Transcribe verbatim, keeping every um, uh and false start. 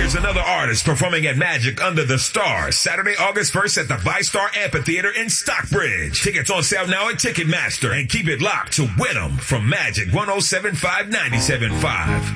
Here's another artist performing at Magic Under the Stars, Saturday, August first at the ViStar Amphitheater in Stockbridge. Tickets on sale now at Ticketmaster, and keep it locked to Win 'em from Magic one oh seven point five, ninety-seven point five.